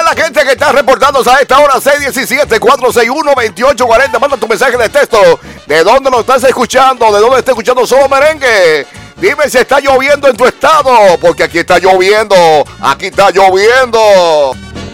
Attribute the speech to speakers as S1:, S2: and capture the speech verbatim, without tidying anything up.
S1: la gente que está reportándose a esta hora, seis uno siete, cuatro seis uno, dos ocho cuatro cero. Manda tu mensaje de texto. ¿De dónde lo estás escuchando? ¿De dónde estás escuchando Solo Merengue? Dime si está lloviendo en tu estado, porque aquí está lloviendo. Aquí está lloviendo.